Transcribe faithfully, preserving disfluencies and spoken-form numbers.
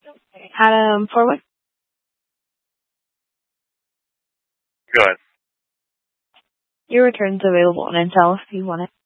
Adam, for what? Good. Your return's available on Intel if you want it.